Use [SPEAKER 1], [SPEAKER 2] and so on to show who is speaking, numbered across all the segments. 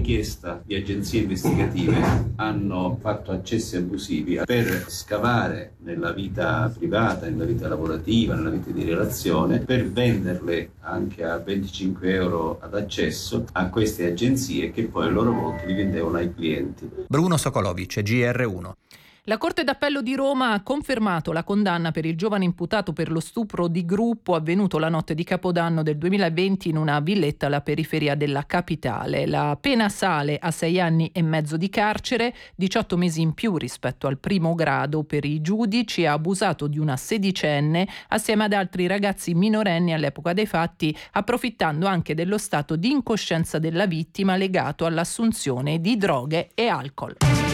[SPEAKER 1] richiesta di agenzie investigative hanno fatto accessi abusivi per scavare nella vita privata, nella vita lavorativa, nella vita di relazione, per venderle anche a 25 euro ad accesso a queste agenzie che poi a loro volta li vendevano ai clienti.
[SPEAKER 2] Bruno Sokolovic, GR1.
[SPEAKER 3] La Corte d'Appello di Roma ha confermato la condanna per il giovane imputato per lo stupro di gruppo avvenuto la notte di Capodanno del 2020 in una villetta alla periferia della capitale. La pena sale a 6 anni e mezzo di carcere, 18 mesi in più rispetto al primo grado per i giudici. Ha abusato di una sedicenne assieme ad altri ragazzi minorenni all'epoca dei fatti, approfittando anche dello stato di incoscienza della vittima legato all'assunzione di droghe e alcol.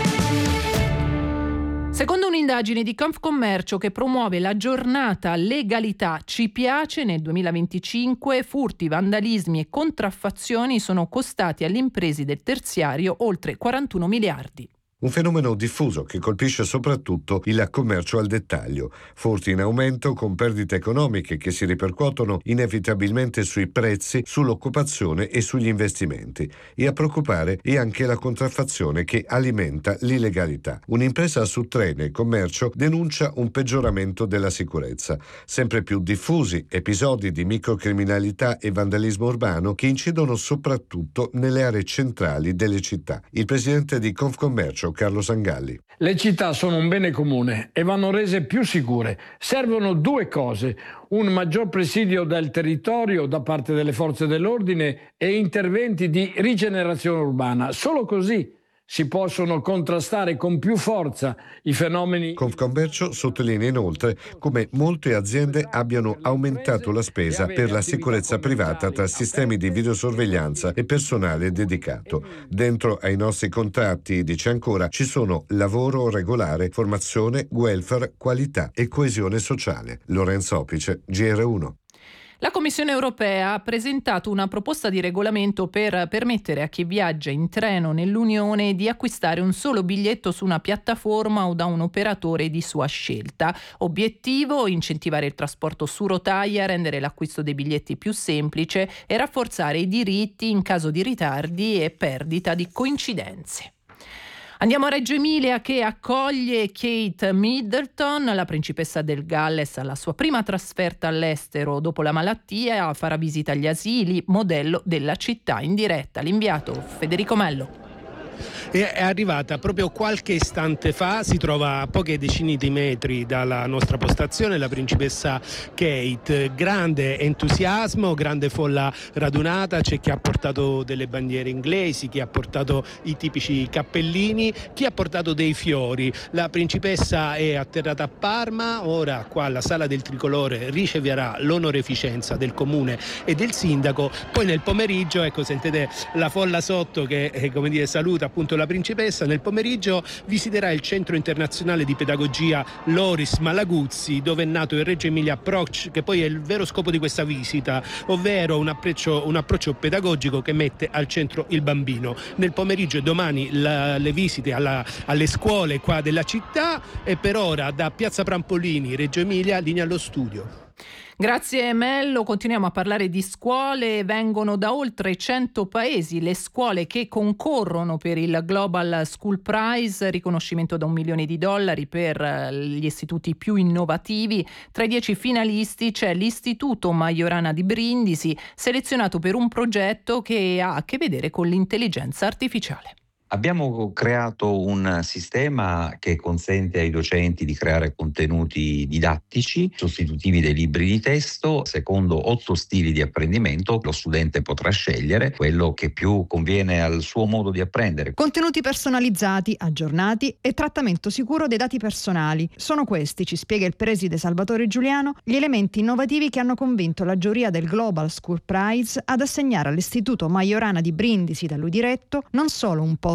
[SPEAKER 3] Secondo un'indagine di Confcommercio che promuove la giornata Legalità Ci Piace, nel 2025 furti, vandalismi e contraffazioni sono costati alle imprese del terziario oltre 41 miliardi.
[SPEAKER 4] Un fenomeno diffuso che colpisce soprattutto il commercio al dettaglio. Furti in aumento con perdite economiche che si ripercuotono inevitabilmente sui prezzi, sull'occupazione e sugli investimenti. E a preoccupare è anche la contraffazione che alimenta l'illegalità. Un'impresa su 3 nel commercio denuncia un peggioramento della sicurezza. Sempre più diffusi episodi di microcriminalità e vandalismo urbano che incidono soprattutto nelle aree centrali delle città. Il presidente di Confcommercio, Carlo Sangalli.
[SPEAKER 5] Le città sono un bene comune e vanno rese più sicure. Servono 2 cose: un maggior presidio del territorio da parte delle forze dell'ordine e interventi di rigenerazione urbana. Solo così si possono contrastare con più forza i fenomeni.
[SPEAKER 4] Confcommercio sottolinea inoltre come molte aziende abbiano aumentato la spesa per la sicurezza privata tra sistemi di videosorveglianza e personale dedicato. Dentro ai nostri contratti, dice ancora, ci sono lavoro regolare, formazione, welfare, qualità e coesione sociale. Lorenzo Opice, GR1.
[SPEAKER 3] La Commissione europea ha presentato una proposta di regolamento per permettere a chi viaggia in treno nell'Unione di acquistare un solo biglietto su una piattaforma o da un operatore di sua scelta. Obiettivo: incentivare il trasporto su rotaia, rendere l'acquisto dei biglietti più semplice e rafforzare i diritti in caso di ritardi e perdita di coincidenze. Andiamo a Reggio Emilia che accoglie Kate Middleton, la principessa del Galles, alla sua prima trasferta all'estero dopo la malattia. Farà visita agli asili, modello della città. In diretta l'inviato Federico Mello.
[SPEAKER 6] È arrivata proprio qualche istante fa, si trova a poche decine di metri dalla nostra postazione la principessa Kate. Grande entusiasmo, grande folla radunata, c'è chi ha portato delle bandiere inglesi, chi ha portato i tipici cappellini, chi ha portato dei fiori. La principessa è atterrata a Parma, ora qua alla Sala del Tricolore riceverà l'onoreficenza del comune e del sindaco, poi nel pomeriggio, ecco, sentite la folla sotto che come dire saluta appunto la principessa. Nel pomeriggio visiterà il Centro Internazionale di Pedagogia Loris Malaguzzi, dove è nato il Reggio Emilia Approach, che poi è il vero scopo di questa visita, ovvero un approccio pedagogico che mette al centro il bambino. Nel pomeriggio e domani le visite alle scuole qua della città, e per ora da Piazza Prampolini, Reggio Emilia, linea allo studio.
[SPEAKER 3] Grazie Mello, continuiamo a parlare di scuole. Vengono da oltre 100 paesi le scuole che concorrono per il Global School Prize, riconoscimento da $1 milione per gli istituti più innovativi. Tra i 10 finalisti c'è l'Istituto Majorana di Brindisi, selezionato per un progetto che ha a che vedere con l'intelligenza artificiale.
[SPEAKER 7] Abbiamo creato un sistema che consente ai docenti di creare contenuti didattici sostitutivi dei libri di testo secondo 8 stili di apprendimento. Lo studente potrà scegliere quello che più conviene al suo modo di apprendere.
[SPEAKER 8] Contenuti personalizzati, aggiornati e trattamento sicuro dei dati personali. Sono questi, ci spiega il preside Salvatore Giuliano, gli elementi innovativi che hanno convinto la giuria del Global School Prize ad assegnare all'Istituto Majorana di Brindisi, da lui diretto, non solo un posto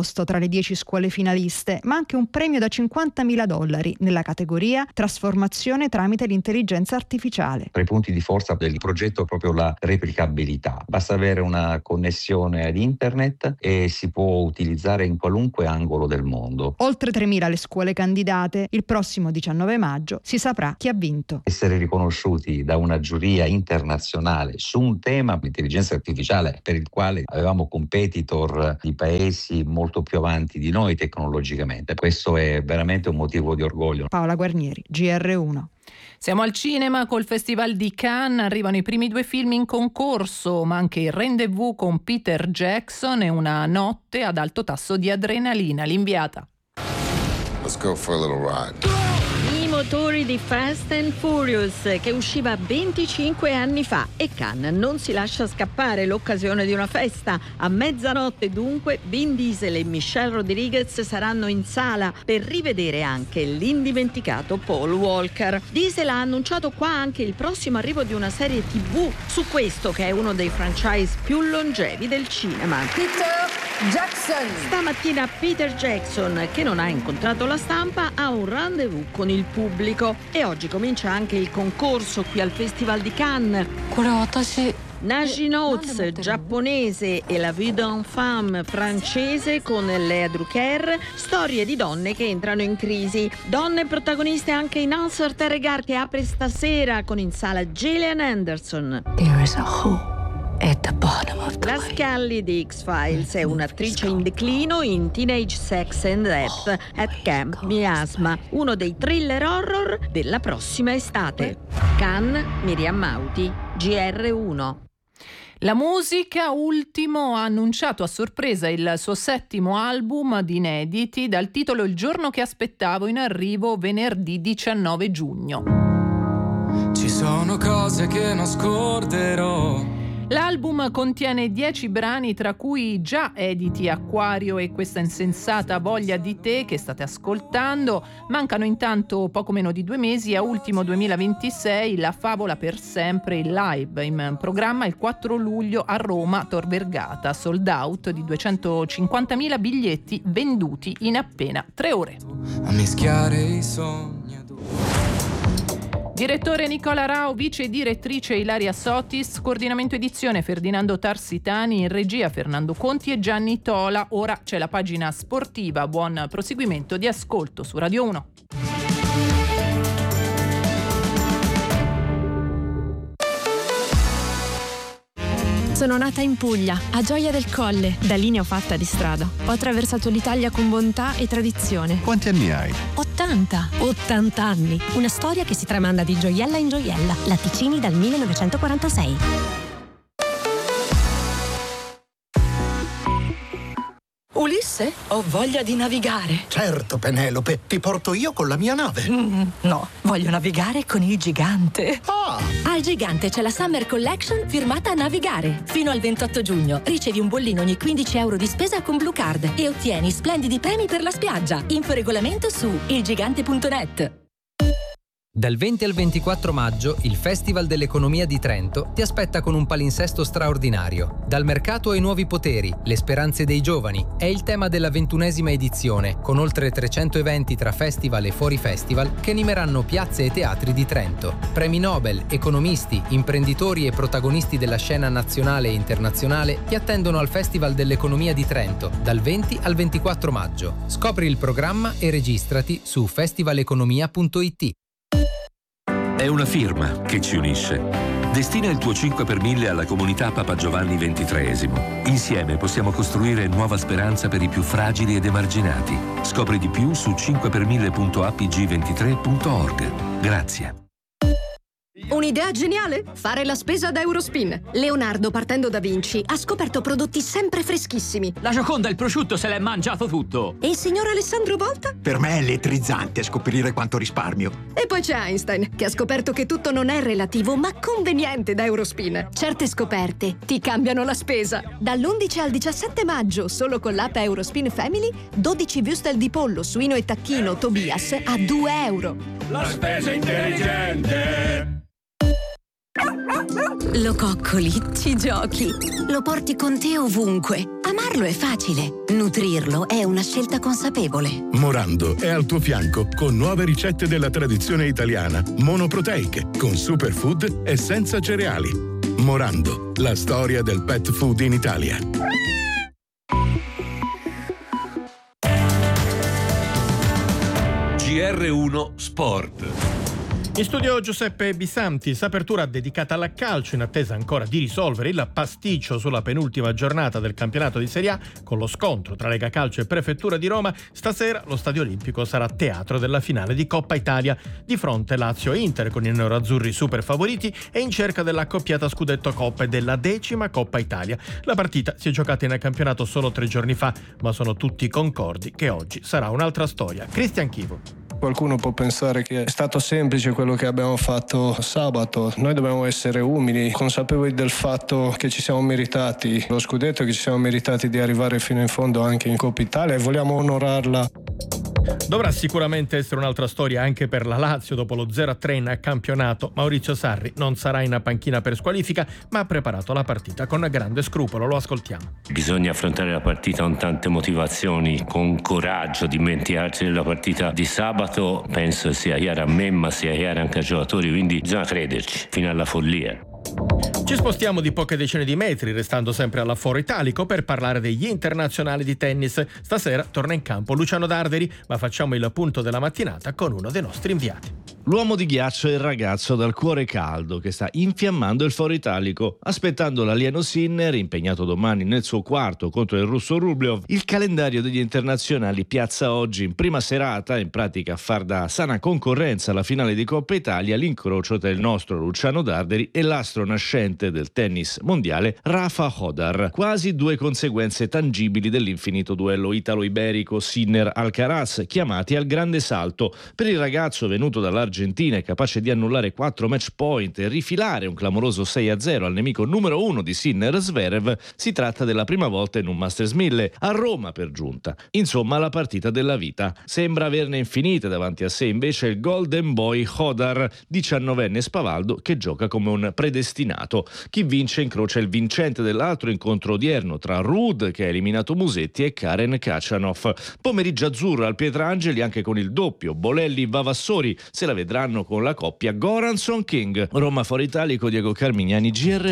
[SPEAKER 8] posto tra le 10 scuole finaliste, ma anche un premio da $50.000 nella categoria trasformazione tramite l'intelligenza artificiale.
[SPEAKER 7] Tra i punti di forza del progetto è proprio la replicabilità. Basta avere una connessione ad internet e si può utilizzare in qualunque angolo del mondo.
[SPEAKER 8] Oltre 3.000 le scuole candidate, il prossimo 19 maggio si saprà chi ha vinto.
[SPEAKER 7] Essere riconosciuti da una giuria internazionale su un tema, l'intelligenza artificiale, per il quale avevamo competitor di paesi molto più avanti di noi tecnologicamente. Questo è veramente un motivo di orgoglio.
[SPEAKER 8] Paola Guarnieri, GR1.
[SPEAKER 3] Siamo al cinema col Festival di Cannes, arrivano i primi 2 film in concorso, ma anche il Rendezvous con Peter Jackson e una notte ad alto tasso di adrenalina. L'inviata.
[SPEAKER 9] Let's go for a little ride.
[SPEAKER 10] I motori di Fast and Furious, che usciva 25 anni fa, e Cannes non si lascia scappare l'occasione di una festa. A mezzanotte dunque Vin Diesel e Michelle Rodriguez saranno in sala per rivedere anche l'indimenticato Paul Walker. Diesel ha annunciato qua anche il prossimo arrivo di una serie TV su questo che è uno dei franchise più longevi del cinema.
[SPEAKER 11] Peter Jackson.
[SPEAKER 10] Stamattina Peter Jackson, che non ha incontrato la stampa, ha un rendezvous con il pubblico e oggi comincia anche il concorso qui al Festival di Cannes. Najin Oates, giapponese, e La Vie d'une femme, francese, con Lea Drucker, storie di donne che entrano in crisi. Donne protagoniste anche in Answer the Regard, che apre stasera con in sala Gillian Anderson.
[SPEAKER 11] There is a hope.
[SPEAKER 10] La Scully di X-Files è un'attrice in declino in Teenage Sex and Death at Camp Miasma, uno dei thriller horror della prossima estate. Cannes, Miriam Mauti, GR1.
[SPEAKER 3] La musica, Ultimo ha annunciato a sorpresa il suo 7° album di inediti dal titolo Il giorno che aspettavo, in arrivo venerdì 19 giugno.
[SPEAKER 12] Ci sono cose che non scorderò.
[SPEAKER 3] L'album contiene 10 brani, tra cui già editi Acquario e Questa insensata voglia di te, che state ascoltando. Mancano intanto poco meno di 2 mesi a Ultimo 2026, La favola per sempre, il live in programma il 4 luglio a Roma, Tor Vergata, sold out di 250.000 biglietti venduti in appena 3 ore.
[SPEAKER 12] A mischiare i sogni.
[SPEAKER 3] Direttore Nicola Rao, vice direttrice Ilaria Sotis, coordinamento edizione Ferdinando Tarsitani, in regia Fernando Conti e Gianni Tola. Ora c'è la pagina sportiva. Buon proseguimento di ascolto su Radio 1.
[SPEAKER 13] Sono nata in Puglia, a Gioia del Colle. Da lì ne ho fatta di strada. Ho attraversato l'Italia con bontà e tradizione.
[SPEAKER 14] Quanti anni hai?
[SPEAKER 13] 80 anni. Una storia che si tramanda di gioiella in gioiella. Latticini dal 1946.
[SPEAKER 15] Ulisse, ho voglia di navigare.
[SPEAKER 16] Certo, Penelope, ti porto io con la mia nave.
[SPEAKER 15] No, voglio navigare con il Gigante.
[SPEAKER 13] Al Gigante c'è la Summer Collection firmata a Navigare. Fino al 28 giugno ricevi un bollino ogni 15 euro di spesa con Blue Card e ottieni splendidi premi per la spiaggia. Info regolamento su ilgigante.net.
[SPEAKER 17] Dal 20 al 24 maggio il Festival dell'Economia di Trento ti aspetta con un palinsesto straordinario. Dal mercato ai nuovi poteri, le speranze dei giovani è il tema della 21ª edizione, con oltre 300 eventi tra festival e fuori festival che animeranno piazze e teatri di Trento. Premi Nobel, economisti, imprenditori e protagonisti della scena nazionale e internazionale ti attendono al Festival dell'Economia di Trento dal 20 al 24 maggio. Scopri il programma e registrati su festivaleconomia.it.
[SPEAKER 18] È una firma che ci unisce. Destina il tuo 5 per 1000 alla comunità Papa Giovanni XXIII. Insieme possiamo costruire nuova speranza per i più fragili ed emarginati. Scopri di più su 5per1000.apg23.org. Grazie.
[SPEAKER 19] Un'idea geniale? Fare la spesa da Eurospin. Leonardo, partendo da Vinci, ha scoperto prodotti sempre freschissimi.
[SPEAKER 20] La Gioconda, il prosciutto, se l'è mangiato tutto.
[SPEAKER 19] E il signor Alessandro Volta?
[SPEAKER 16] Per me è elettrizzante scoprire quanto risparmio.
[SPEAKER 19] E poi c'è Einstein, che ha scoperto che tutto non è relativo, ma conveniente da Eurospin. Certe scoperte ti cambiano la spesa. Dall'11 al 17 maggio, solo con l'app Eurospin Family, 12 würstel di pollo, suino e tacchino Tobias a 2 euro.
[SPEAKER 12] La spesa intelligente!
[SPEAKER 13] Lo coccoli, ci giochi, lo porti con te ovunque. Amarlo è facile, nutrirlo è una scelta consapevole.
[SPEAKER 14] Morando è al tuo fianco con nuove ricette della tradizione italiana, monoproteiche, con superfood e senza cereali. Morando, la storia del pet food in Italia.
[SPEAKER 18] GR1 Sport.
[SPEAKER 21] In studio Giuseppe Bisantis, apertura dedicata al calcio in attesa ancora di risolvere il pasticcio sulla penultima giornata del campionato di Serie A con lo scontro tra Lega Calcio e Prefettura di Roma. Stasera lo Stadio Olimpico sarà teatro della finale di Coppa Italia. Di fronte Lazio e Inter con i neroazzurri super favoriti e in cerca dell'accoppiata Scudetto Coppa e della 10ª Coppa Italia. La partita si è giocata in campionato solo 3 giorni fa, ma sono tutti concordi che oggi sarà un'altra storia. Cristian Chivo.
[SPEAKER 22] Qualcuno può pensare che è stato semplice quello che abbiamo fatto sabato. Noi dobbiamo essere umili, consapevoli del fatto che ci siamo meritati lo scudetto, che ci siamo meritati di arrivare fino in fondo anche in Coppa Italia e vogliamo onorarla.
[SPEAKER 21] Dovrà sicuramente essere un'altra storia anche per la Lazio dopo lo 0-3 in campionato. Maurizio Sarri non sarà in panchina per squalifica, ma ha preparato la partita con grande scrupolo. Lo ascoltiamo.
[SPEAKER 23] Bisogna affrontare la partita con tante motivazioni, con coraggio, dimenticarci della partita di sabato. Penso sia chiaro a me, ma sia chiaro anche ai giocatori, quindi bisogna crederci fino alla follia.
[SPEAKER 21] Ci spostiamo di poche decine di metri, restando sempre alla Foro Italico, per parlare degli internazionali di tennis. Stasera torna in campo Luciano Darderi, ma facciamo il punto della mattinata con uno dei nostri inviati.
[SPEAKER 24] L'uomo di ghiaccio è il ragazzo dal cuore caldo che sta infiammando il Foro Italico, aspettando l'alieno Sinner, impegnato domani nel suo quarto contro il russo Rublev. Il calendario degli internazionali piazza oggi in prima serata, in pratica far da sana concorrenza alla finale di Coppa Italia, l'incrocio tra il nostro Luciano Darderi e l'astro nascente del tennis mondiale Rafa Hodar. Quasi 2 conseguenze tangibili dell'infinito duello italo-iberico Sinner-Alcaraz, chiamati al grande salto. Per il ragazzo venuto dall'Argentina e capace di annullare 4 match point e rifilare un clamoroso 6-0 al nemico numero 1 di Sinner, Zverev, si tratta della prima volta in un Masters 1000, a Roma per giunta. Insomma, la partita della vita. Sembra averne infinite davanti a sé invece il Golden Boy Hodar, 19enne spavaldo che gioca come un predestinato. Chi vince incrocia il vincente dell'altro incontro odierno tra Ruud, che ha eliminato Musetti, e Karen Khachanov. Pomeriggio azzurro al Pietrangeli anche con il doppio Bolelli-Vavassori, se la vedranno con la coppia Goranson-King. Roma Foro Italico, Diego Carmignani,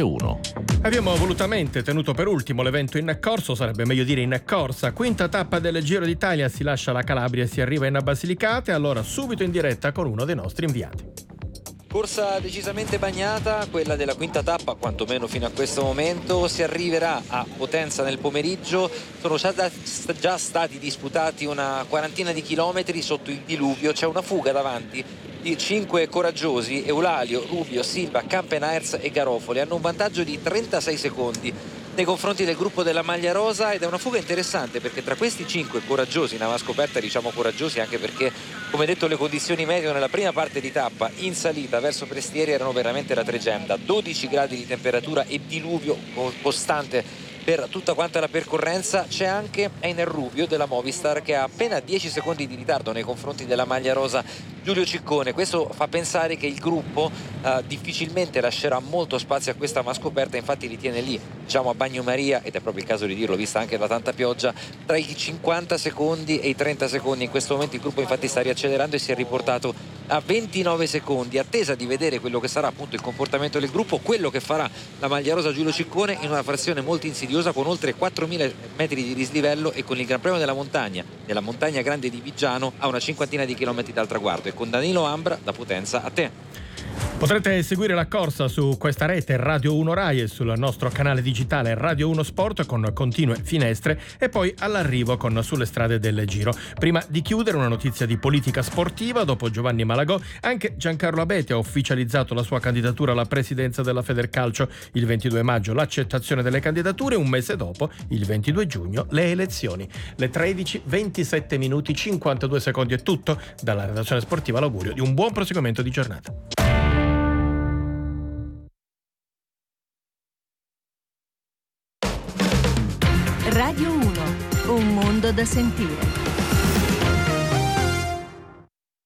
[SPEAKER 24] GR1.
[SPEAKER 21] Abbiamo volutamente tenuto per ultimo l'evento in corso, sarebbe meglio dire in corsa. Quinta tappa del Giro d'Italia, si lascia la Calabria e si arriva in Basilicata, e allora subito in diretta con uno dei nostri inviati.
[SPEAKER 25] Corsa decisamente bagnata, quella della quinta tappa, quantomeno fino a questo momento. Si arriverà a Potenza nel pomeriggio. Sono già stati disputati una quarantina di chilometri sotto il diluvio. C'è una fuga davanti di 5 coraggiosi: Eulalio, Rubio, Silva, Campenaerts e Garofoli. Hanno un vantaggio di 36 secondi nei confronti del gruppo della maglia rosa, ed è una fuga interessante perché tra questi 5 coraggiosi, in avanscoperta diciamo coraggiosi anche perché, come detto, le condizioni meteo nella prima parte di tappa in salita verso Prestieri erano veramente la tregenda. 12 gradi di temperatura e diluvio costante per tutta quanta la percorrenza. C'è anche Einer Rubio della Movistar che ha appena 10 secondi di ritardo nei confronti della maglia rosa Giulio Ciccone. Questo fa pensare che il gruppo difficilmente lascerà molto spazio a questa mascoperta, infatti li tiene lì, diciamo, a bagnomaria, ed è proprio il caso di dirlo vista anche la tanta pioggia, tra i 50 secondi e i 30 secondi. In questo momento il gruppo infatti sta riaccelerando e si è riportato a 29 secondi, attesa di vedere quello che sarà appunto il comportamento del gruppo, quello che farà la maglia rosa Giulio Ciccone in una frazione molto insidiosa con oltre 4.000 metri di dislivello e con il Gran Premio della montagna grande di Viggiano a una cinquantina di chilometri dal traguardo. E con Danilo Ambra da Potenza a te.
[SPEAKER 21] Potrete seguire la corsa su questa rete Radio 1 Rai e sul nostro canale digitale Radio 1 Sport con continue finestre, e poi all'arrivo con Sulle strade del Giro. Prima di chiudere, una notizia di politica sportiva. Dopo Giovanni Malagò, anche Giancarlo Abete ha ufficializzato la sua candidatura alla presidenza della Federcalcio. Il 22 maggio l'accettazione delle candidature, un mese dopo, il 22 giugno, le elezioni. Le 13, 27 minuti, 52 secondi è tutto. Dalla redazione sportiva l'augurio di un buon proseguimento di giornata.
[SPEAKER 26] Radio 1, un mondo da sentire.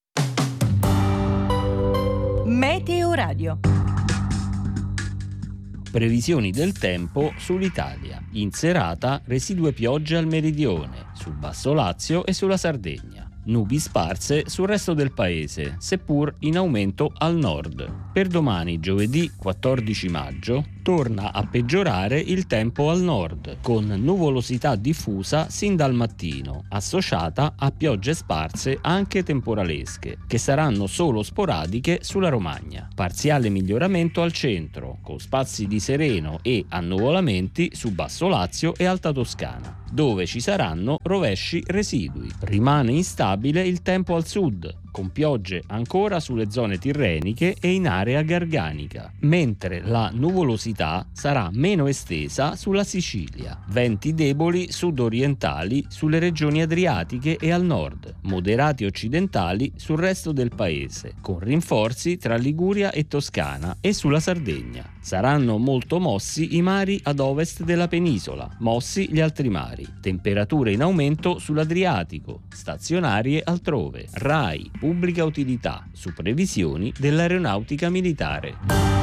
[SPEAKER 26] Meteo Radio.
[SPEAKER 1] Previsioni del tempo sull'Italia. In serata residue piogge al meridione, sul Basso Lazio e sulla Sardegna. Nubi sparse sul resto del paese, seppur in aumento al nord. Per domani, giovedì 14 maggio, torna a peggiorare il tempo al nord, con nuvolosità diffusa sin dal mattino, associata a piogge sparse anche temporalesche, che saranno solo sporadiche sulla Romagna. Parziale miglioramento al centro, con spazi di sereno e annuvolamenti su Basso Lazio e Alta Toscana, dove ci saranno rovesci residui. Rimane instabile il tempo al sud, con piogge ancora sulle zone tirreniche e in area garganica, mentre la nuvolosità sarà meno estesa sulla Sicilia. Venti deboli sud-orientali sulle regioni adriatiche e al nord, moderati occidentali sul resto del paese, con rinforzi tra Liguria e Toscana e sulla Sardegna. Saranno molto mossi i mari ad ovest della penisola, mossi gli altri mari. Temperature in aumento sull'Adriatico, stazionarie altrove. RAI, pubblica utilità, su previsioni dell'aeronautica militare.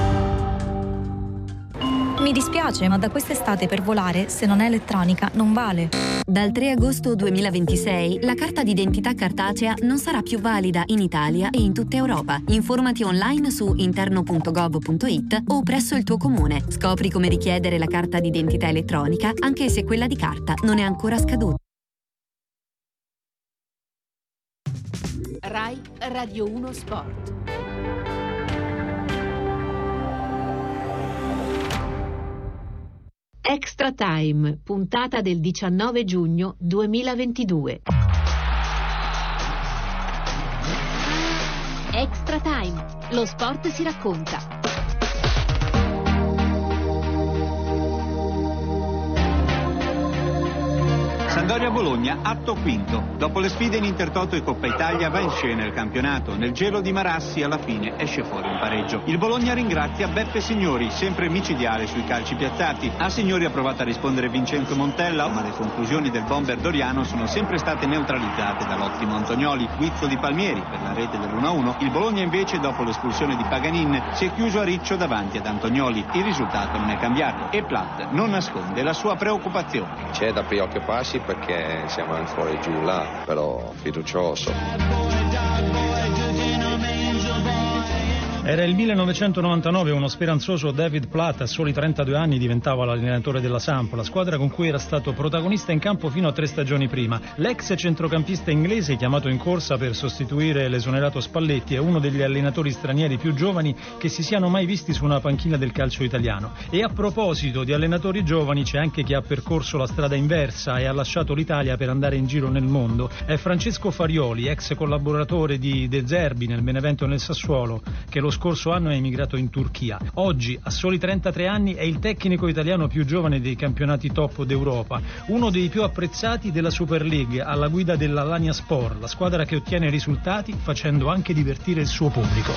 [SPEAKER 2] Mi dispiace, ma da quest'estate per volare, se non è elettronica, non vale.
[SPEAKER 4] Dal 3 agosto 2026 la carta d'identità cartacea non sarà più valida in Italia e in tutta Europa. Informati online su interno.gov.it o presso il tuo comune. Scopri come richiedere la carta d'identità elettronica anche se quella di carta non è ancora scaduta.
[SPEAKER 26] Rai Radio 1 Sport. Extra Time, puntata del 19 giugno 2022. Extra Time, lo sport si racconta.
[SPEAKER 5] Sampdoria-Bologna, atto quinto. Dopo le sfide in Intertoto e Coppa Italia va in scena il campionato. Nel gelo di Marassi alla fine esce fuori un pareggio. Il Bologna ringrazia Beppe Signori, sempre micidiale sui calci piazzati. A Signori ha provato a rispondere Vincenzo Montella, ma le conclusioni del bomber doriano sono sempre state neutralizzate dall'ottimo Antonioli. Guizzo di Palmieri per la rete dell'1-1. Il Bologna invece, dopo l'espulsione di Paganin, si è chiuso a riccio davanti ad Antonioli. Il risultato non è cambiato e Platt non nasconde la sua preoccupazione.
[SPEAKER 6] C'è da preoccuparsi perché siamo ancora giù là, però fiducioso.
[SPEAKER 7] Era il 1999, uno speranzoso David Platt a soli 32 anni diventava l'allenatore della Samp, la squadra con cui era stato protagonista in campo fino a 3 stagioni prima. L'ex centrocampista inglese, chiamato in corsa per sostituire l'esonerato Spalletti, è uno degli allenatori stranieri più giovani che si siano mai visti su una panchina del calcio italiano. E a proposito di allenatori giovani, c'è anche chi ha percorso la strada inversa e ha lasciato l'Italia per andare in giro nel mondo. È Francesco Farioli, ex collaboratore di De Zerbi nel Benevento e nel Sassuolo, che lo scorso anno è emigrato in Turchia. Oggi, a soli 33 anni, è il tecnico italiano più giovane dei campionati top d'Europa, uno dei più apprezzati della Super League, alla guida dell'Alanya Sport, la squadra che ottiene risultati facendo anche divertire il suo pubblico.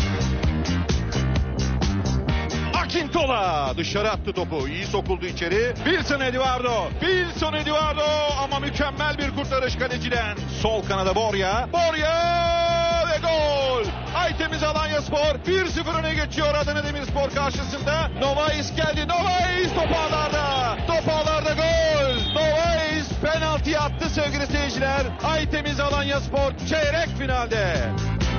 [SPEAKER 27] Akintola dışarı attı topu. İyi sokuldu içeri. Wilson Eduardo ama mükemmel bir kurtarış kaleciden. Sol kanada Borja ve gol. Ay temiz Alanyaspor 1-0 öne geçiyor Adana Demirspor karşısında. Novais geldi. Novais top ağlarda gol. Novais penaltı attı sevgili seyirciler. Ay temiz Alanyaspor çeyrek finalde.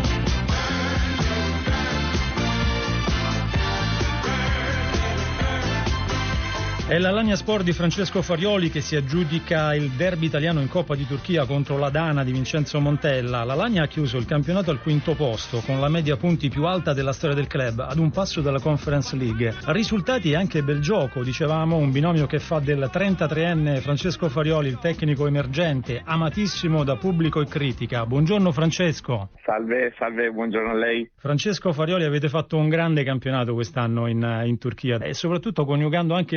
[SPEAKER 7] È l'Alanya Sport di Francesco Farioli che si aggiudica il derby italiano in Coppa di Turchia contro l'Adana di Vincenzo Montella. L'Alanya ha chiuso il campionato al 5° posto, con la media punti più alta della storia del club, ad un passo dalla Conference League. Risultati e anche bel gioco, dicevamo, un binomio che fa del 33enne Francesco Farioli il tecnico emergente, amatissimo da pubblico e critica. Buongiorno Francesco.
[SPEAKER 28] Salve, buongiorno a lei.
[SPEAKER 7] Francesco Farioli, avete fatto un grande campionato quest'anno in Turchia e soprattutto coniugando anche il bel gioco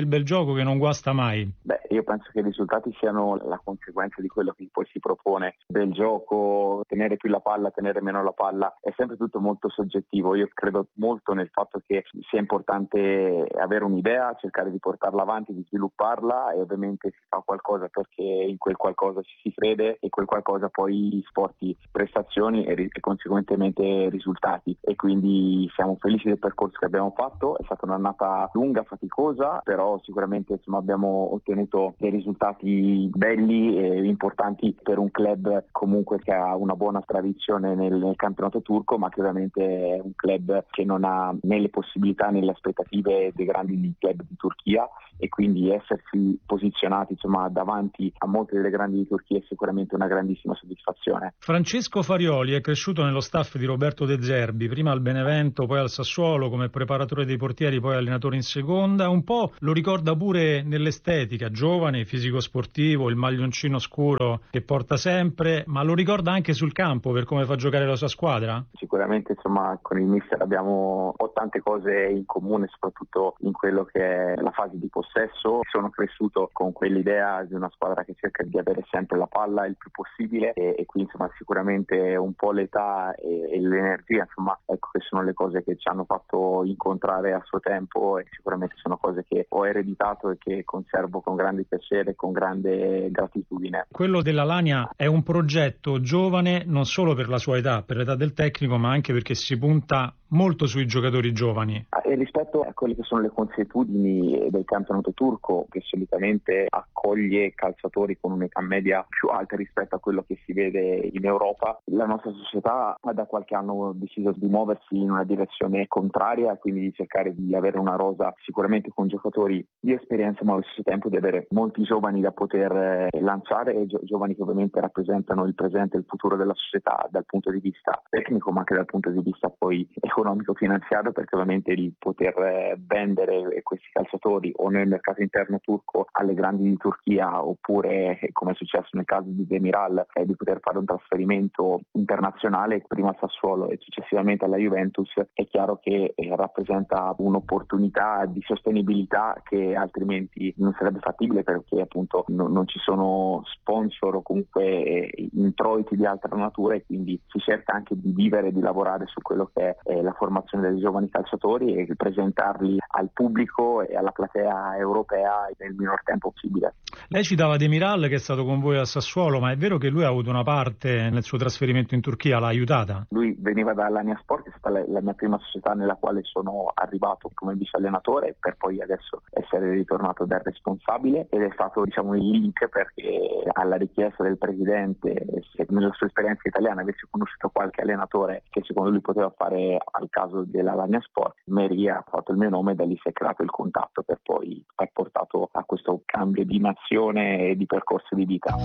[SPEAKER 7] gioco che non guasta mai.
[SPEAKER 28] Io penso che i risultati siano la conseguenza di quello che poi si propone del gioco. Tenere più la palla, tenere meno la palla, è sempre tutto molto soggettivo. Io credo molto nel fatto che sia importante avere un'idea, cercare di portarla avanti, di svilupparla, e ovviamente si fa qualcosa perché in quel qualcosa ci si crede, e quel qualcosa poi porti prestazioni e conseguentemente risultati. E quindi siamo felici del percorso che abbiamo fatto. È stata un'annata lunga, faticosa, però sicuramente abbiamo ottenuto dei risultati belli e importanti per un club comunque che ha una buona tradizione nel campionato turco, ma che ovviamente è un club che non ha né le possibilità né le aspettative dei grandi club di Turchia, e quindi essersi posizionati davanti a molte delle grandi di Turchia è sicuramente una grandissima soddisfazione.
[SPEAKER 7] Francesco Farioli è cresciuto nello staff di Roberto De Zerbi, prima al Benevento, poi al Sassuolo come preparatore dei portieri, poi allenatore in seconda. Un po' lo ricorda pure nell'estetica, giovane, fisico sportivo, il maglioncino scuro che porta sempre, ma lo ricorda anche sul campo per come fa giocare la sua squadra?
[SPEAKER 28] Sicuramente con il mister abbiamo tante cose in comune, soprattutto in quello che è la fase di possesso. Sono cresciuto con quell'idea di una squadra che cerca di avere sempre la palla il più possibile, e quindi sicuramente un po' l'età e l'energia che sono le cose che ci hanno fatto incontrare a suo tempo, e sicuramente sono cose che ho ereditato e che conservo con grande piacere e con grande gratitudine.
[SPEAKER 7] Quello dell'Alanya è un progetto giovane non solo per la sua età, per l'età del tecnico, ma anche perché si punta molto sui giocatori giovani.
[SPEAKER 28] E rispetto a quelle che sono le consuetudini del campionato turco, che solitamente accoglie calciatori con un'età media più alta rispetto a quello che si vede in Europa, la nostra società ha da qualche anno deciso di muoversi in una direzione contraria, quindi di cercare di avere una rosa sicuramente con giocatori di esperienza, ma allo stesso tempo di avere molti giovani da poter lanciare, e giovani che ovviamente rappresentano il presente e il futuro della società dal punto di vista tecnico, ma anche dal punto di vista poi economico-finanziario, perché ovviamente il poter vendere questi calciatori o nel mercato interno turco alle grandi di Turchia, oppure come è successo nel caso di Demiral, di poter fare un trasferimento internazionale prima al Sassuolo e successivamente alla Juventus, è chiaro che rappresenta un'opportunità di sostenibilità che altrimenti non sarebbe fattibile, perché appunto non ci sono sponsor o comunque introiti di altra natura, e quindi si cerca anche di vivere e di lavorare su quello che è la formazione dei giovani calciatori e presentarli al pubblico e alla platea europea nel minor tempo possibile.
[SPEAKER 7] Lei citava Demiral, che è stato con voi a Sassuolo, ma è vero che lui ha avuto una parte nel suo trasferimento in Turchia, l'ha aiutata?
[SPEAKER 28] Lui veniva dall'Alanya Sport, che è stata la mia prima società nella quale sono arrivato come vice allenatore, per poi adesso essere ritornato da responsabile, ed è stato il link, perché alla richiesta del presidente, se nella sua esperienza italiana avesse conosciuto qualche allenatore che secondo lui poteva fare al caso dell'Alanya Sport, Meri ha fatto il mio nome, e da lì si è creato il contatto per poi aver portato a questo cambio di nazione e di percorso di vita.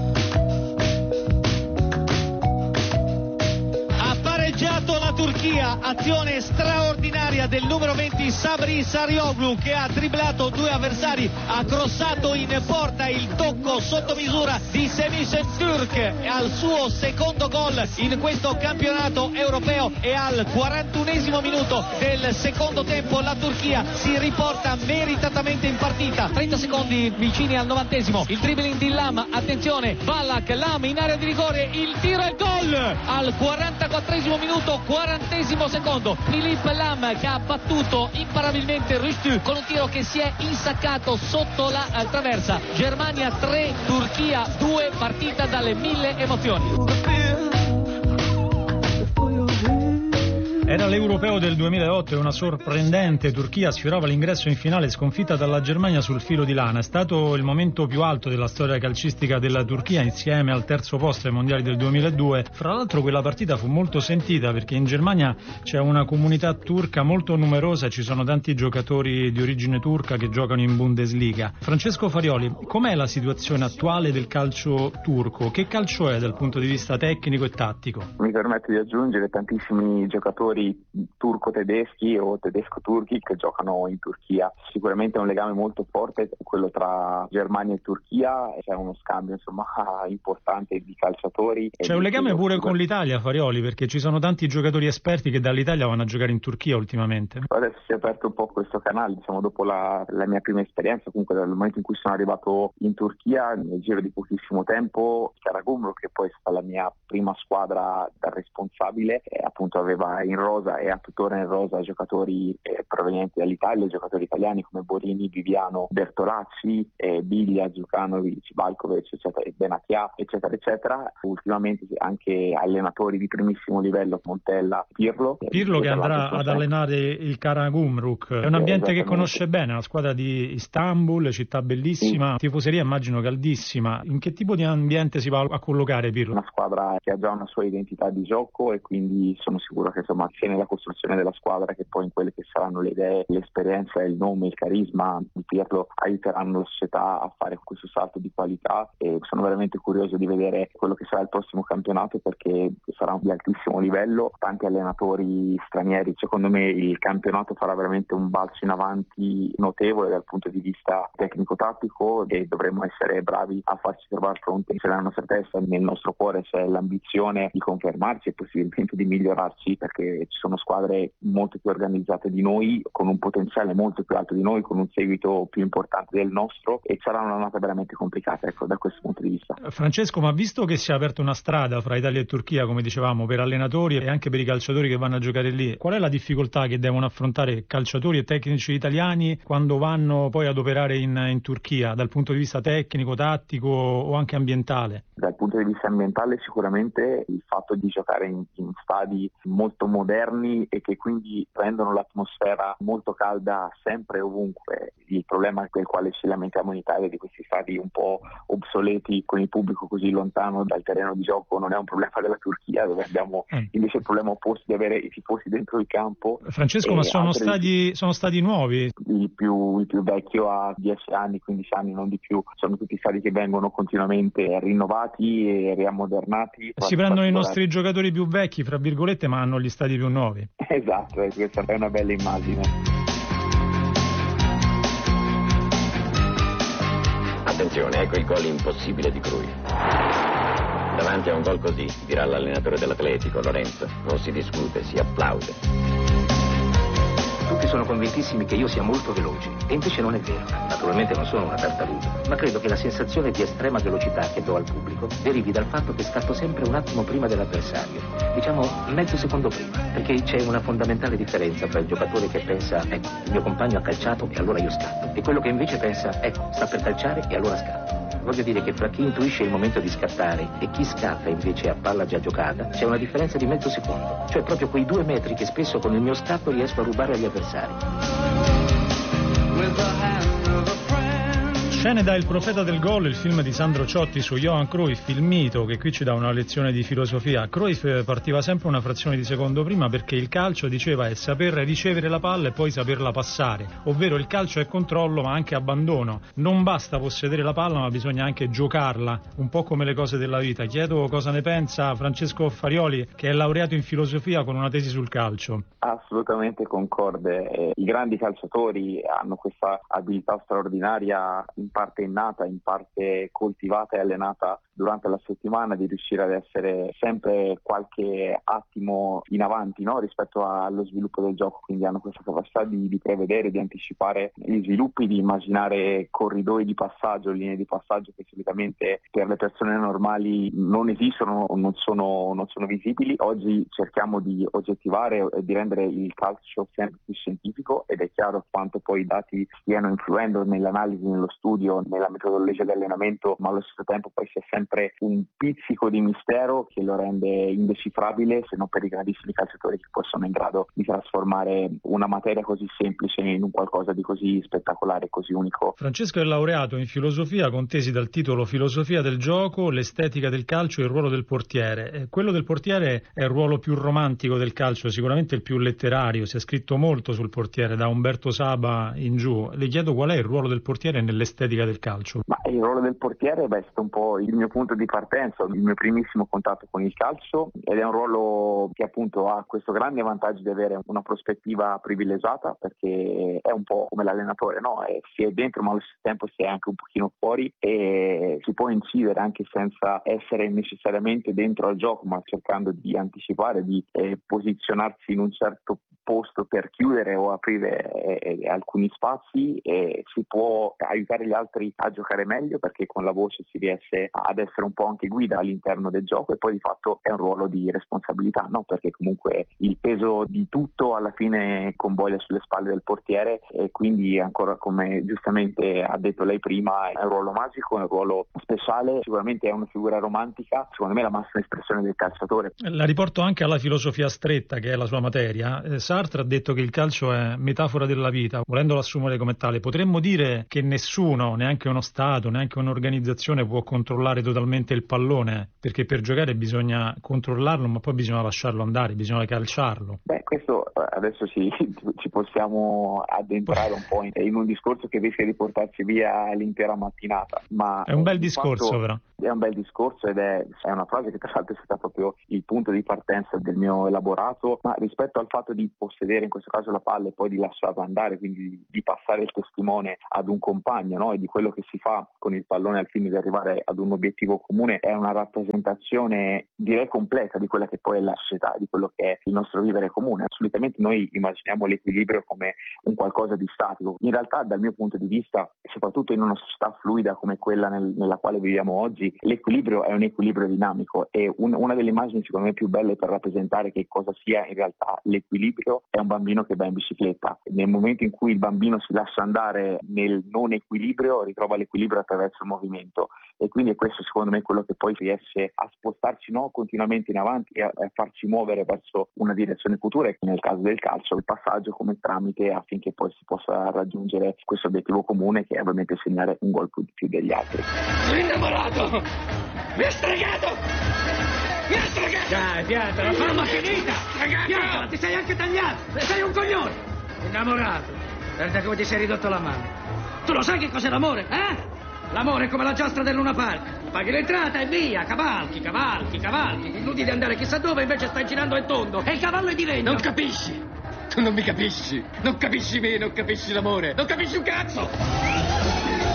[SPEAKER 3] La Turchia, azione straordinaria del numero 20 Sabri Sarıoğlu, che ha dribblato due avversari, ha crossato in porta, il tocco sotto misura di Semih Şentürk al suo secondo gol in questo campionato europeo, e al 41esimo minuto del secondo tempo la Turchia si riporta meritatamente in partita. 30 secondi vicini al 90esimo, il dribbling di Lam, attenzione, Ballack, Lam in area di rigore, il tiro e il gol al 44esimo minuto, 40esimo secondo, Philippe Lam che ha battuto imparabilmente Rüştü con un tiro che si è insaccato sotto la traversa. Germania 3, Turchia 2, partita dalle 1000 emozioni.
[SPEAKER 7] Era l'Europeo del 2008 e una sorprendente Turchia sfiorava l'ingresso in finale sconfitta dalla Germania sul filo di lana. È stato il momento più alto della storia calcistica della Turchia, insieme al terzo posto ai mondiali del 2002. Fra l'altro quella partita fu molto sentita perché in Germania c'è una comunità turca molto numerosa, ci sono tanti giocatori di origine turca che giocano in Bundesliga. Francesco Farioli, com'è la situazione attuale del calcio turco? Che calcio è dal punto di vista tecnico e tattico?
[SPEAKER 28] Mi permetto di aggiungere tantissimi giocatori giocatori turco-tedeschi o tedesco-turchi che giocano in Turchia. Sicuramente è un legame molto forte quello tra Germania e Turchia, c'è uno scambio insomma importante di calciatori.
[SPEAKER 7] C'è un legame pure con l'Italia, Farioli, perché ci sono tanti giocatori esperti che dall'Italia vanno a giocare in Turchia ultimamente.
[SPEAKER 28] Adesso si è aperto un po' questo canale, diciamo dopo la mia prima esperienza, comunque dal momento in cui sono arrivato in Turchia, nel giro di pochissimo tempo, Karagümrük, che poi è stata la mia prima squadra da responsabile, appunto aveva in rosa e ha tuttora in rosa giocatori provenienti dall'Italia, giocatori italiani come Borini, Viviano, Bertolacci, Biglia, Djukanovic, Valkovic, eccetera, Benatia, eccetera, eccetera. Ultimamente anche allenatori di primissimo livello, Montella, Pirlo
[SPEAKER 7] che andrà ad allenare il Karagümrük. È un ambiente che conosce bene, una squadra di Istanbul, città bellissima, tifoseria immagino caldissima. In che tipo di ambiente si va a collocare Pirlo?
[SPEAKER 28] Una squadra che ha già una sua identità di gioco e quindi sono sicuro che insomma sia nella costruzione della squadra che poi in quelle che saranno le idee, l'esperienza, il nome, il carisma di Pirlo aiuteranno la società a fare questo salto di qualità, e sono veramente curioso di vedere quello che sarà il prossimo campionato, perché sarà di altissimo livello, tanti allenatori stranieri. Secondo me il campionato farà veramente un balzo in avanti notevole dal punto di vista tecnico-tattico e dovremo essere bravi a farci trovare fronte. Se nella nostra testa, nel nostro cuore c'è l'ambizione di confermarci e possibilmente di migliorarci, perché ci sono squadre molto più organizzate di noi, con un potenziale molto più alto di noi, con un seguito più importante del nostro, e sarà un'annata veramente complicata, ecco, da questo punto di vista.
[SPEAKER 7] Francesco, ma visto che si è aperta una strada fra Italia e Turchia, come dicevamo, per allenatori e anche per i calciatori che vanno a giocare lì, qual è la difficoltà che devono affrontare calciatori e tecnici italiani quando vanno poi ad operare in Turchia, dal punto di vista tecnico, tattico o anche ambientale?
[SPEAKER 28] Dal punto di vista ambientale sicuramente il fatto di giocare in stadi molto moderni e che quindi rendono l'atmosfera molto calda sempre e ovunque. Il problema per il quale ci lamentiamo in Italia di questi stadi un po' obsoleti con il pubblico così lontano dal terreno di gioco non è un problema della Turchia, dove abbiamo invece il problema opposto di avere i tifosi dentro il campo.
[SPEAKER 7] Francesco, ma sono stadi nuovi?
[SPEAKER 28] Il più vecchio ha 10 anni, 15 anni, non di più. Sono tutti stadi che vengono continuamente rinnovati e riammodernati.
[SPEAKER 7] Si prendono i nostri giocatori più vecchi, fra virgolette, ma hanno gli stadi più nuovi.
[SPEAKER 28] Esatto, questa è una bella immagine.
[SPEAKER 8] Attenzione, ecco il gol impossibile di Cruyff. Davanti a un gol così, dirà l'allenatore dell'Atletico, Lorenzo, non si discute, si applaude.
[SPEAKER 9] Tutti sono convintissimi che io sia molto veloce, e invece non è vero. Naturalmente non sono una tartaruga, ma credo che la sensazione di estrema velocità che do al pubblico derivi dal fatto che scatto sempre un attimo prima dell'avversario, diciamo mezzo secondo prima, perché c'è una fondamentale differenza tra il giocatore che pensa, ecco, il mio compagno ha calciato e allora io scatto, e quello che invece pensa, ecco, sta per calciare e allora scatto. Voglio dire che fra chi intuisce il momento di scattare e chi scatta invece a palla già giocata c'è una differenza di mezzo secondo, cioè proprio quei 2 metri che spesso con il mio scatto riesco a rubare agli avversari.
[SPEAKER 7] Scene da Il profeta del gol, il film di Sandro Ciotti su Johan Cruyff, il mito, che qui ci dà una lezione di filosofia. Cruyff partiva sempre una frazione di secondo prima, perché il calcio, diceva, è saper ricevere la palla e poi saperla passare, ovvero il calcio è controllo ma anche abbandono. Non basta possedere la palla, ma bisogna anche giocarla, un po' come le cose della vita. Chiedo cosa ne pensa Francesco Farioli, che è laureato in filosofia con una tesi sul calcio.
[SPEAKER 28] Assolutamente concorde. I grandi calciatori hanno questa abilità straordinaria, in parte innata, in parte coltivata e allenata durante la settimana, di riuscire ad essere sempre qualche attimo in avanti, no? Rispetto allo sviluppo del gioco. Quindi hanno questa capacità di prevedere, di anticipare gli sviluppi, di immaginare corridoi di passaggio, linee di passaggio che solitamente per le persone normali non esistono o non sono visibili. Oggi cerchiamo di oggettivare e di rendere il calcio sempre più scientifico, ed è chiaro quanto poi i dati stiano influendo nell'analisi, nello studio, nella metodologia di allenamento, ma allo stesso tempo poi c'è sempre un pizzico di mistero che lo rende indecifrabile, se non per i grandissimi calciatori che possono in grado di trasformare una materia così semplice in un qualcosa di così spettacolare, così unico.
[SPEAKER 7] Francesco è laureato in filosofia con tesi dal titolo Filosofia del gioco, l'estetica del calcio e il ruolo del portiere. Quello del portiere è il ruolo più romantico del calcio, sicuramente il più letterario. Si è scritto molto sul portiere, da Umberto Saba in giù. Le chiedo qual è il ruolo del portiere nell'estetica estetica del calcio?
[SPEAKER 28] Ma il ruolo del portiere è stato un po' il mio punto di partenza, il mio primissimo contatto con il calcio, ed è un ruolo che appunto ha questo grande vantaggio di avere una prospettiva privilegiata, perché è un po' come l'allenatore, no? Si è dentro ma allo stesso tempo si è anche un pochino fuori e si può incidere anche senza essere necessariamente dentro al gioco, ma cercando di anticipare, di posizionarsi in un certo posto per chiudere o aprire alcuni spazi, e si può aiutare gli altri a giocare meglio, perché con la voce si riesce ad essere un po' anche guida all'interno del gioco, e poi di fatto è un ruolo di responsabilità, no? Perché comunque il peso di tutto alla fine convoglia sulle spalle del portiere, e quindi ancora, come giustamente ha detto lei prima, è un ruolo magico, è un ruolo speciale, sicuramente è una figura romantica, secondo me è la massima espressione del calciatore.
[SPEAKER 7] La riporto anche alla filosofia stretta, che è la sua materia. Sartre ha detto che il calcio è metafora della vita, volendolo assumere come tale. Potremmo dire che nessuno, neanche uno Stato, neanche un'organizzazione può controllare totalmente il pallone, perché per giocare bisogna controllarlo, ma poi bisogna lasciarlo andare, bisogna calciarlo.
[SPEAKER 28] Questo adesso ci possiamo addentrare un po' in un discorso che rischia di portarci via l'intera mattinata, ma
[SPEAKER 7] è un bel discorso, però.
[SPEAKER 28] È un bel discorso, ed è una frase che tra l'altro è stata proprio il punto di partenza del mio elaborato, ma rispetto al fatto di possedere in questo caso la palla e poi di lasciarla andare, quindi di passare il testimone ad un compagno, no? E di quello che si fa con il pallone al fine di arrivare ad un obiettivo comune, è una rappresentazione direi completa di quella che poi è la società, di quello che è il nostro vivere comune. Solitamente noi immaginiamo l'equilibrio come un qualcosa di statico. In realtà, dal mio punto di vista, soprattutto in una società fluida come quella nella quale viviamo oggi, l'equilibrio è un equilibrio dinamico, e una delle immagini secondo me più belle per rappresentare che cosa sia in realtà l'equilibrio è un bambino che va in bicicletta. Nel momento in cui il bambino si lascia andare nel non equilibrio, ritrova l'equilibrio attraverso il movimento, e quindi è questo secondo me quello che poi riesce a spostarci continuamente in avanti e a farci muovere verso una direzione futura, e nel caso del calcio il passaggio come tramite affinché poi si possa raggiungere questo obiettivo comune, che è ovviamente segnare un gol più degli altri.
[SPEAKER 10] Sono innamorato! Mi ha stregato! Mi ha stregato!
[SPEAKER 11] Dai, piantala, farla finita!
[SPEAKER 10] Piantala, ti sei anche tagliato! Sei un coglione!
[SPEAKER 11] Innamorato! Guarda come ti sei ridotto la mano!
[SPEAKER 10] Tu lo sai che cos'è l'amore, eh? L'amore è come la giostra del Luna Park. Paghi l'entrata e via, cavalchi. Illudi di andare chissà dove, invece stai girando in tondo. E il cavallo è di legno.
[SPEAKER 11] Non capisci! Tu non mi capisci! Non capisci me, non capisci l'amore! Non capisci un cazzo!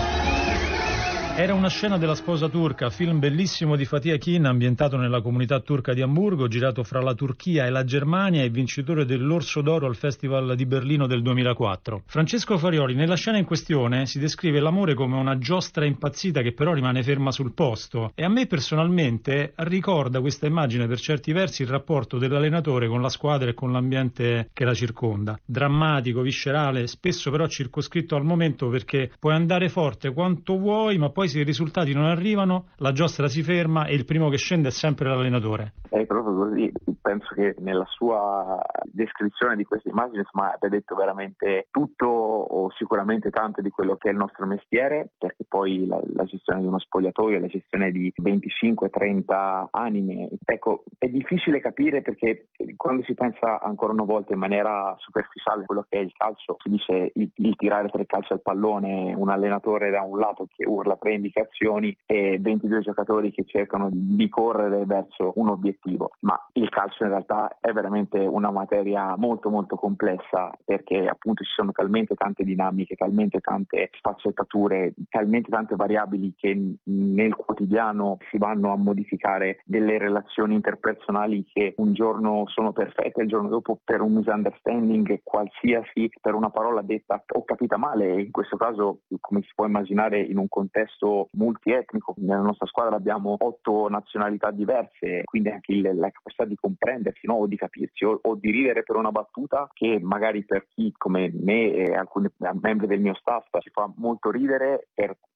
[SPEAKER 7] Era una scena della sposa turca, film bellissimo di Fatih Akin, ambientato nella comunità turca di Amburgo, girato fra la Turchia e la Germania, e vincitore dell'Orso d'Oro al Festival di Berlino del 2004. Francesco Farioli, nella scena in questione si descrive l'amore come una giostra impazzita che però rimane ferma sul posto, e a me personalmente ricorda questa immagine per certi versi il rapporto dell'allenatore con la squadra e con l'ambiente che la circonda. Drammatico, viscerale, spesso però circoscritto al momento, perché puoi andare forte quanto vuoi, ma poi se i risultati non arrivano, la giostra si ferma e il primo che scende è sempre l'allenatore.
[SPEAKER 28] È proprio così. Penso che nella sua descrizione di questa immagine abbia detto veramente tutto, o sicuramente tanto, di quello che è il nostro mestiere, perché poi la gestione di uno spogliatoio, la gestione di 25-30 anime, ecco, è difficile capire, perché quando si pensa ancora una volta in maniera superficiale a quello che è il calcio, si dice il tirare 3 calci al pallone, un allenatore da un lato che urla 3 indicazioni e 22 giocatori che cercano di correre verso un obiettivo, ma il calcio in realtà è veramente una materia molto molto complessa, perché appunto ci sono talmente tante dinamiche, talmente tante sfaccettature, talmente tante variabili che nel quotidiano si vanno a modificare delle relazioni interpersonali che un giorno sono perfette, il giorno dopo per un misunderstanding qualsiasi, per una parola detta o capita male, e in questo caso, come si può immaginare, in un contesto multietnico. Nella nostra squadra abbiamo 8 nazionalità diverse, quindi anche la capacità di comprendersi, no? O di capirsi, o di ridere per una battuta che magari per chi come me e alcuni membri del mio staff ci fa molto ridere, per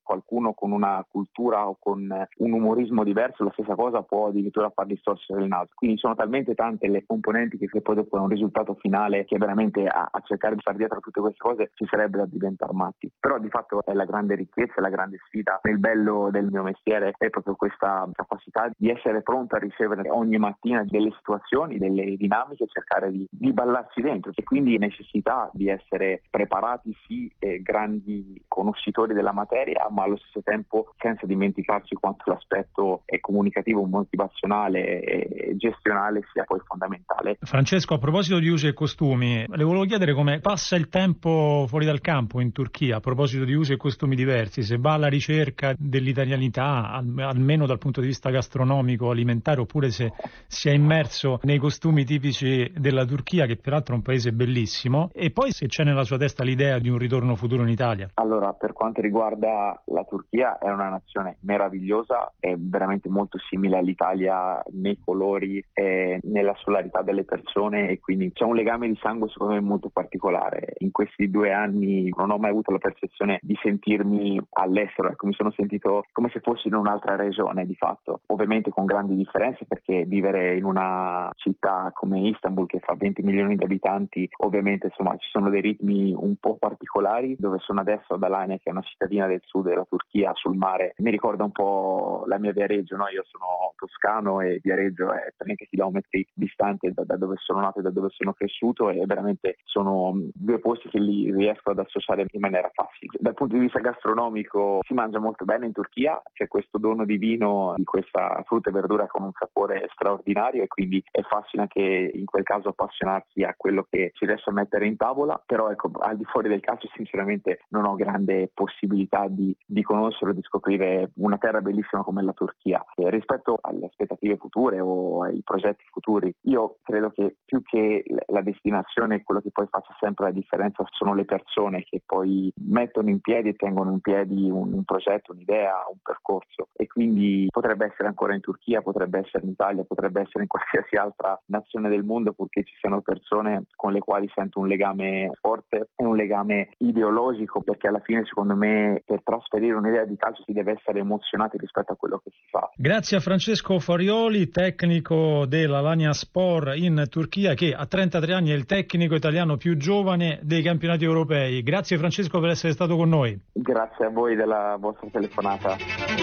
[SPEAKER 28] qualcuno con una cultura o con un umorismo diverso la stessa cosa può addirittura far distorcere il naso. Quindi sono talmente tante le componenti che poi dopo è un risultato finale che veramente a cercare di far dietro tutte queste cose ci sarebbe da diventare matti. Però di fatto è la grande ricchezza, la grande sfida. Il bello del mio mestiere è proprio questa capacità di essere pronto a ricevere ogni mattina delle situazioni, delle dinamiche, cercare di ballarci dentro e quindi necessità di essere preparati, sì, grandi conoscitori della materia, ma allo stesso tempo senza dimenticarci quanto l'aspetto comunicativo, motivazionale e gestionale sia poi fondamentale.
[SPEAKER 7] Francesco, a proposito di usi e costumi, le volevo chiedere come passa il tempo fuori dal campo in Turchia, a proposito di usi e costumi diversi, se va alla ricerca dell'italianità, almeno dal punto di vista gastronomico, alimentare, oppure se si è immerso nei costumi tipici della Turchia, che peraltro è un paese bellissimo, e poi se c'è nella sua testa l'idea di un ritorno futuro in Italia.
[SPEAKER 28] Allora, per quanto riguarda la Turchia, è una nazione meravigliosa, è veramente molto simile all'Italia nei colori e nella solarità delle persone, e quindi c'è un legame di sangue secondo me molto particolare. In questi 2 anni non ho mai avuto la percezione di sentirmi all'estero, mi sono sentito come se fossi in un'altra regione di fatto, ovviamente con grandi differenze, perché vivere in una città come Istanbul che fa 20 milioni di abitanti, ovviamente insomma ci sono dei ritmi un po' particolari. Dove sono adesso, ad Alanya, che è una cittadina del sud della Turchia sul mare, mi ricorda un po' la mia Viareggio, no? Io sono toscano e Viareggio è 30 chilometri distante da dove sono nato e da dove sono cresciuto, e veramente sono 2 posti che li riesco ad associare in maniera facile. Dal punto di vista gastronomico si mangia molto bene in Turchia, c'è questo dono divino di questa frutta e verdura con un sapore straordinario, e quindi è facile anche in quel caso appassionarsi a quello che si riesce a mettere in tavola. Però ecco, al di fuori del calcio sinceramente non ho grande possibilità di conoscere o di scoprire una terra bellissima come la Turchia. E rispetto alle aspettative future o ai progetti futuri, io credo che più che la destinazione, quello che poi faccia sempre la differenza sono le persone che poi mettono in piedi e tengono in piedi un progetto, un'idea, un percorso. E quindi potrebbe essere ancora in Turchia, potrebbe essere in Italia, potrebbe essere in qualsiasi altra nazione del mondo, purché ci siano persone con le quali sento un legame forte e un legame ideologico, perché alla fine secondo me per trasferire un'idea di calcio si deve essere emozionati rispetto a quello che si fa.
[SPEAKER 7] Grazie a Francesco Farioli, tecnico dell'Alanyaspor in Turchia, che a 33 anni è il tecnico italiano più giovane dei campionati europei. Grazie Francesco per essere stato con noi.
[SPEAKER 28] Grazie a voi della vostra telefonata.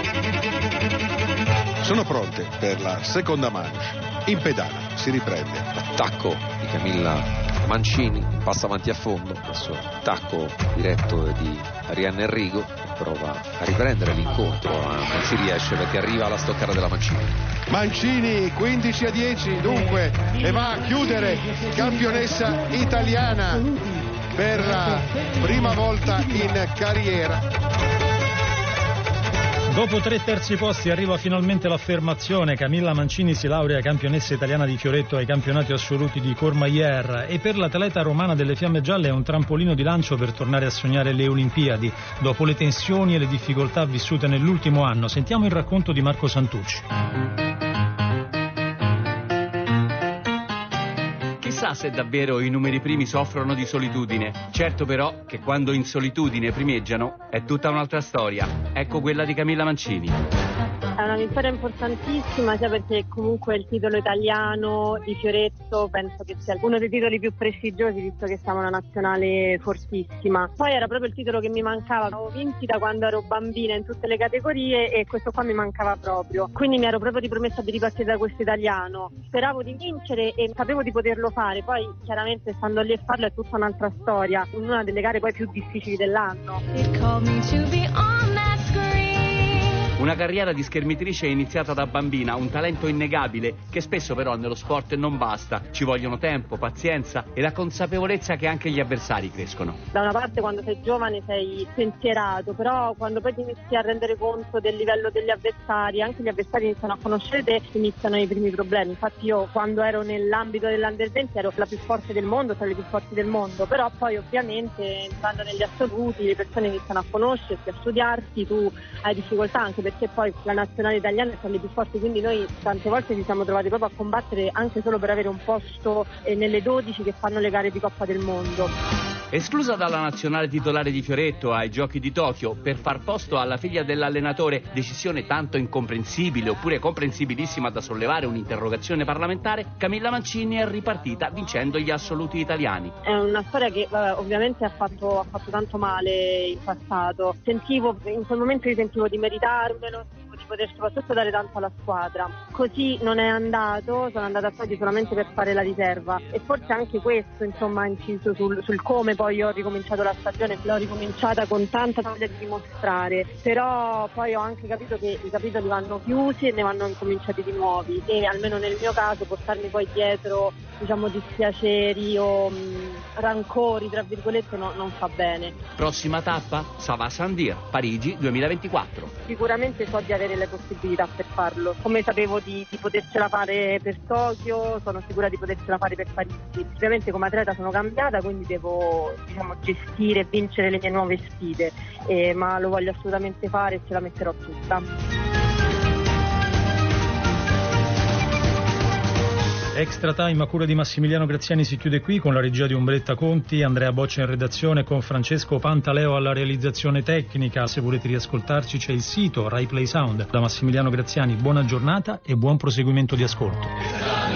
[SPEAKER 27] Sono pronte per la seconda manche. In pedana si riprende.
[SPEAKER 6] Attacco di Camilla Mancini, passa avanti a fondo, adesso attacco diretto di Arianna Enrico, prova a riprendere l'incontro, ma non ci riesce perché arriva alla stoccata della Mancini.
[SPEAKER 27] Mancini 15-10 dunque, e va a chiudere campionessa italiana per la prima volta in carriera.
[SPEAKER 7] Dopo 3 terzi posti arriva finalmente l'affermazione. Camilla Mancini si laurea campionessa italiana di fioretto ai campionati assoluti di Courmayeur, e per l'atleta romana delle Fiamme Gialle è un trampolino di lancio per tornare a sognare le Olimpiadi dopo le tensioni e le difficoltà vissute nell'ultimo anno. Sentiamo il racconto di Marco Santucci.
[SPEAKER 12] Chissà se davvero i numeri primi soffrono di solitudine. Certo però che quando in solitudine primeggiano è tutta un'altra storia. Ecco quella di Camilla Mancini.
[SPEAKER 13] È una vittoria importantissima, sia perché comunque il titolo italiano di fioretto penso che sia uno dei titoli più prestigiosi, visto che siamo una nazionale fortissima. Poi era proprio il titolo che mi mancava, avevo vinti da quando ero bambina in tutte le categorie e questo qua mi mancava proprio. Quindi mi ero proprio ripromessa di ripartire da questo italiano. Speravo di vincere e sapevo di poterlo fare, poi chiaramente stando lì a farlo è tutta un'altra storia, una delle gare poi più difficili dell'anno.
[SPEAKER 12] Una carriera di schermitrice iniziata da bambina, un talento innegabile che spesso però nello sport non basta. Ci vogliono tempo, pazienza e la consapevolezza che anche gli avversari crescono.
[SPEAKER 13] Da una parte quando sei giovane sei pensierato, però quando poi ti inizi a rendere conto del livello degli avversari, anche gli avversari iniziano a conoscere te, iniziano i primi problemi. Infatti io quando ero nell'ambito dell'Under 20 ero la più forte del mondo, tra le più forti del mondo, però poi ovviamente entrando negli assoluti le persone iniziano a conoscerti, a studiarti, tu hai difficoltà anche perché poi la nazionale italiana è tra le più forti, quindi noi tante volte ci siamo trovati proprio a combattere anche solo per avere un posto nelle 12 che fanno le gare di Coppa del Mondo.
[SPEAKER 12] Esclusa dalla nazionale titolare di Fioretto ai Giochi di Tokyo per far posto alla figlia dell'allenatore, decisione tanto incomprensibile oppure comprensibilissima da sollevare un'interrogazione parlamentare, Camilla Mancini è ripartita vincendo gli assoluti italiani.
[SPEAKER 13] È una storia che ovviamente ha fatto tanto male in passato. In quel momento io sentivo di meritarmelo, di poter soprattutto dare tanto alla squadra. Così non è andato, sono andata a Tokyo solamente per fare la riserva e forse anche questo insomma ha inciso sul come poi ho ricominciato la stagione. L'ho ricominciata con tanta voglia di dimostrare, però poi ho anche capito che i capitoli vanno chiusi e ne vanno incominciati di nuovi, e almeno nel mio caso portarmi poi dietro dispiaceri o rancori tra virgolette non fa bene.
[SPEAKER 12] Prossima tappa? Sava Sandir, Parigi 2024.
[SPEAKER 13] Sicuramente so di avere le possibilità per farlo, come sapevo di potercela fare per Tokyo, sono sicura di potercela fare per Parigi. Ovviamente come atleta sono cambiata, quindi devo gestire e vincere le mie nuove sfide, ma lo voglio assolutamente fare e ce la metterò tutta.
[SPEAKER 7] Extra Time a cura di Massimiliano Graziani si chiude qui con la regia di Umberetta Conti, Andrea Boccia in redazione con Francesco Pantaleo alla realizzazione tecnica. Se volete riascoltarci c'è il sito Rai Play Sound. Da Massimiliano Graziani buona giornata e buon proseguimento di ascolto.